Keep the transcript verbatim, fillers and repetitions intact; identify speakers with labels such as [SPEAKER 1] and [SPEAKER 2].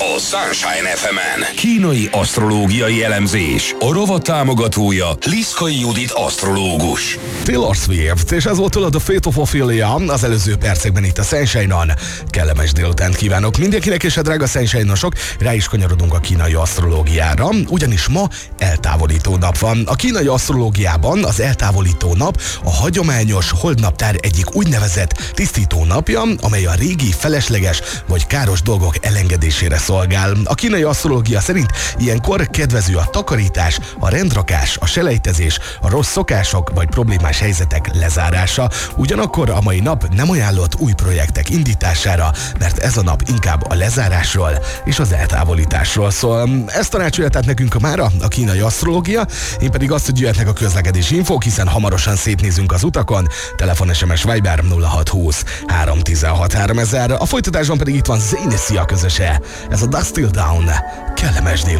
[SPEAKER 1] a Sunshine ef emen. Kínai asztrológiai elemzés. A rovat támogatója Liszkai Judit asztrológus.
[SPEAKER 2] Taylor Swift, és ez volt tőled a Fate of Ophelia az előző percekben itt a Sunshine-on. Kellemes délutánt kívánok mindenkinek, és a drága Sunshine-osok, rá is kanyarodunk a kínai asztrológiára, ugyanis ma eltávolító nap van. A kínai asztrológiában az eltávolító nap a hagyományos holdnaptár egyik úgynevezett tisztító napja, amely a régi, felesleges vagy káros dolgok elengedésére szolgál. A kínai asztrológia szerint ilyenkor kedvező a takarítás, a rendrakás, a selejtezés, a rossz szokások vagy problémás helyzetek lezárása. Ugyanakkor a mai nap nem ajánlott új projektek indítására, mert ez a nap inkább a lezárásról és az eltávolításról szól. Ezt tanácsolja tehát nekünk mára a kínai asztrológia, én pedig azt, hogy jöhetnek a közlekedési infók, hiszen hamarosan szétnézünk az utakon. Telefon, es em es, Viber nulla hat húsz három tizenhat háromezer. A folytatásban pedig itt van Zayn Sia közöse. Ez a Dust Till Down. Kellemes délután.